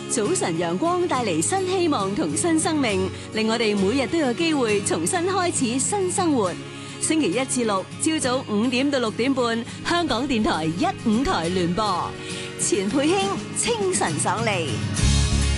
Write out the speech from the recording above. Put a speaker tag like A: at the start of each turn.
A: 早晨陽光帶嚟新希望同新生命，令我哋每日都有機會重新開始新生活。星期一至六朝早5點到6點半，香港電台1、5台聯播。錢佩卿清晨爽利。